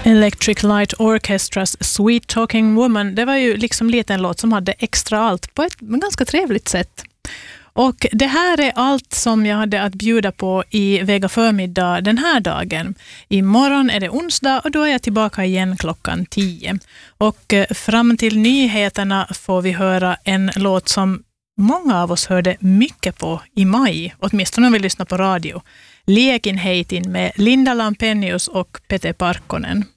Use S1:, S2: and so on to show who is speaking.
S1: Electric Light Orchestras Sweet Talking Woman, det var ju liksom lite en låt som hade extra allt på ett ganska trevligt sätt. Och det här är allt som jag hade att bjuda på i Vega förmiddag den här dagen. Imorgon är det onsdag och då är jag tillbaka igen klockan 10. Och fram till nyheterna får vi höra en låt som många av oss hörde mycket på i maj, åtminstone om vi lyssnar på radio. Liekin heitin med Linda Lampenius och Pete Parkkonen.